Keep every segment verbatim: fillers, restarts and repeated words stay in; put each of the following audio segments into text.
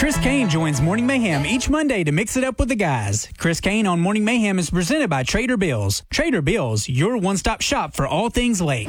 Chris Kane joins Morning Mayhem each Monday to mix it up with the guys. Chris Kane on Morning Mayhem is presented by Trader Bills. Trader Bills, your one-stop shop for all things lake.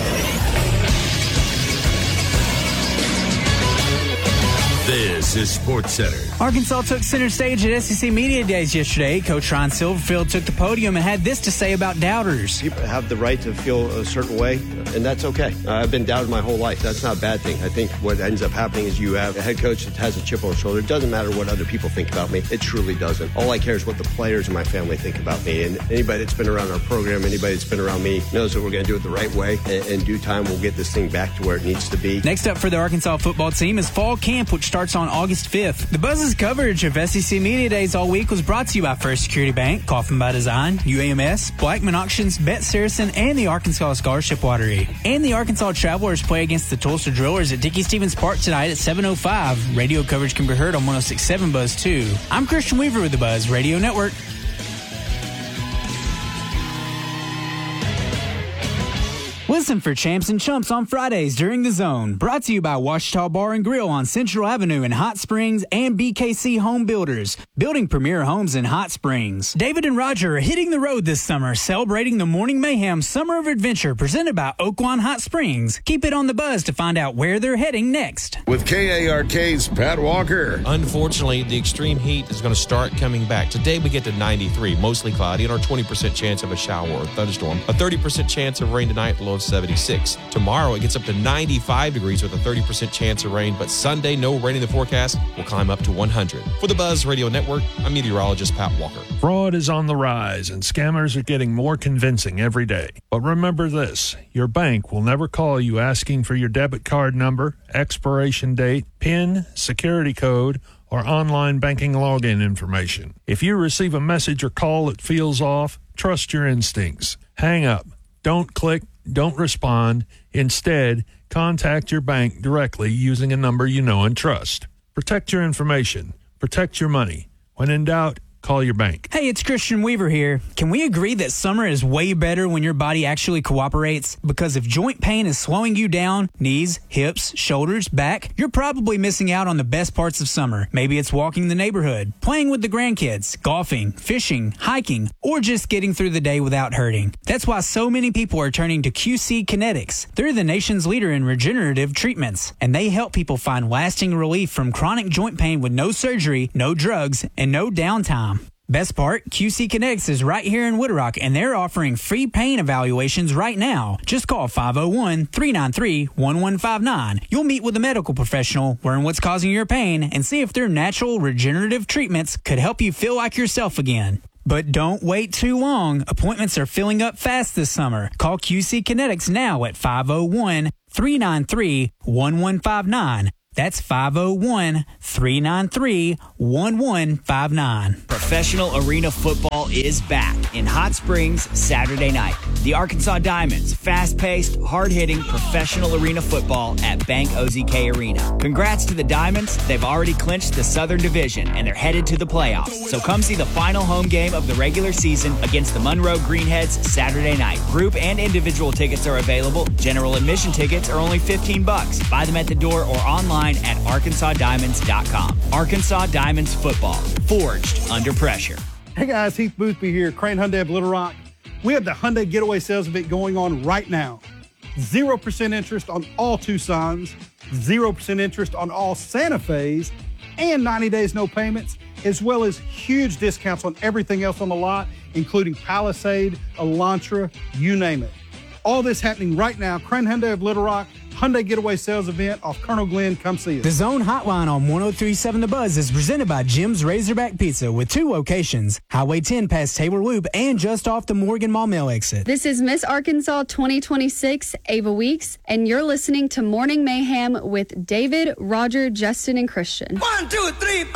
This is Sports Center. Arkansas took center stage at S E C Media Days yesterday. Coach Ron Silverfield took the podium and had this to say about doubters. People have the right to feel a certain way, and that's okay. Uh, I've been doubted my whole life. That's not a bad thing. I think what ends up happening is you have a head coach that has a chip on his shoulder. It doesn't matter what other people think about me. It truly doesn't. All I care is what the players and my family think about me. And anybody that's been around our program, anybody that's been around me, knows that we're going to do it the right way. And in due time, we'll get this thing back to where it needs to be. Next up for the Arkansas football team is fall camp, which starts on August fifth. The Buzz's coverage of S E C Media Days all week was brought to you by First Security Bank, Coffin by Design, U A M S, Blackman Auctions, Bet Saracen, and the Arkansas Scholarship Lottery. And the Arkansas Travelers play against the Tulsa Drillers at Dickey Stevens Park tonight at seven oh five. Radio coverage can be heard on one oh six point seven Buzz two. I'm Christian Weaver with the Buzz Radio Network. Listen for Champs and Chumps on Fridays during The Zone. Brought to you by Washita Bar and Grill on Central Avenue in Hot Springs and B K C Home Builders, building premier homes in Hot Springs. David and Roger are hitting the road this summer, celebrating the Morning Mayhem Summer of Adventure presented by Oaklawn Hot Springs. Keep it on the buzz to find out where they're heading next. With K A R K's Pat Walker. Unfortunately, the extreme heat is going to start coming back. Today we get to ninety-three, mostly cloudy, and our twenty percent chance of a shower or thunderstorm. A thirty percent chance of rain tonight, low of seventy-six. Tomorrow it gets up to ninety-five degrees with a thirty percent chance of rain, but Sunday, no rain in the forecast, will climb up to one hundred. For the Buzz Radio Network, I'm meteorologist Pat Walker. Fraud is on the rise, and scammers are getting more convincing every day. But remember this, your bank will never call you asking for your debit card number, expiration date, PIN, security code, or online banking login information. If you receive a message or call that feels off, trust your instincts. Hang up. Don't click. Don't respond. Instead, contact your bank directly using a number you know and trust. Protect your information. Protect your money. When in doubt, call your bank. Hey, it's Christian Weaver here. Can we agree that summer is way better when your body actually cooperates? Because if joint pain is slowing you down, knees, hips, shoulders, back, you're probably missing out on the best parts of summer. Maybe it's walking the neighborhood, playing with the grandkids, golfing, fishing, hiking, or just getting through the day without hurting. That's why so many people are turning to Q C Kinetics. They're the nation's leader in regenerative treatments, and they help people find lasting relief from chronic joint pain with no surgery, no drugs, and no downtime. Best part, Q C Kinetics is right here in Wooded Rock, and they're offering free pain evaluations right now. Just call five oh one, three nine three, one one five nine. You'll meet with a medical professional, learn what's causing your pain, and see if their natural regenerative treatments could help you feel like yourself again. But don't wait too long. Appointments are filling up fast this summer. Call Q C Kinetics now at five oh one, three nine three, one one five nine. That's five oh one, three nine three, one one five nine. Professional arena football is back in Hot Springs Saturday night. The Arkansas Diamonds, fast-paced, hard-hitting professional arena football at Bank O Z K Arena. Congrats to the Diamonds. They've already clinched the Southern Division, and they're headed to the playoffs. So come see the final home game of the regular season against the Monroe Greenheads Saturday night. Group and individual tickets are available. General admission tickets are only fifteen bucks. Buy them at the door or online at arkansas diamonds dot com. Arkansas Diamonds football, forged under pressure. Hey guys, Heath Boothby here, Crane Hyundai of Little Rock. We have the Hyundai Getaway Sales Event going on right now. zero percent interest on all Tucsons, zero percent interest on all Santa Fe's, and ninety days no payments, as well as huge discounts on everything else on the lot, including Palisade, Elantra, you name it. All this happening right now. Crane Hyundai of Little Rock, Hyundai Getaway Sales Event off Colonel Glenn. Come see us. The Zone Hotline on one oh three point seven The Buzz is presented by Jim's Razorback Pizza with two locations, Highway ten past Taylor Loop and just off the Morgan Mall Mill exit. This is Miss Arkansas twenty twenty-six, Ava Weeks, and you're listening to Morning Mayhem with David, Roger, Justin, and Christian. One, two, three,